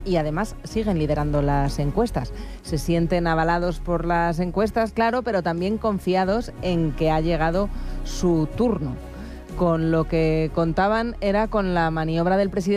y además siguen liderando las encuestas. Se sienten avalados por las encuestas, claro, pero también confiados en que ha llegado su turno. Con lo que contaban era con la maniobra del presidente